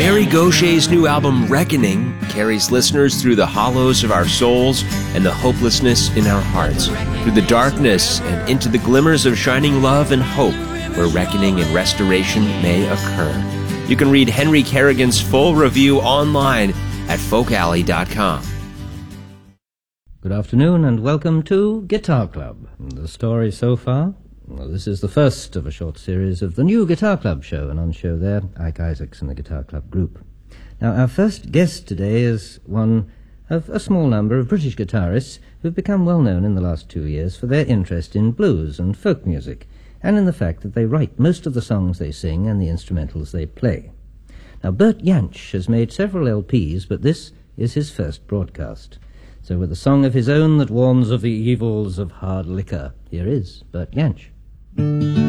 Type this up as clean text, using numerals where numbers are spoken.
Mary Gaucher's new album, Reckoning, carries listeners through the hollows of our souls and the hopelessness in our hearts, through the darkness and into the glimmers of shining love and hope, where reckoning and restoration may occur. You can read Henry Kerrigan's full review online at folkalley.com. Good afternoon and welcome to Guitar Club. The story so far? Well, this is the first of a short series of the new Guitar Club show, and on show there, Ike Isaacs and the Guitar Club group. Now, our first guest today is one of a small number of British guitarists who've become well known in the last 2 years for their interest in blues and folk music, and in the fact that they write most of the songs they sing and the instrumentals they play. Now, Bert Jansch has made several LPs, but this is his first broadcast. So with a song of his own that warns of the evils of hard liquor, here is Bert Jansch.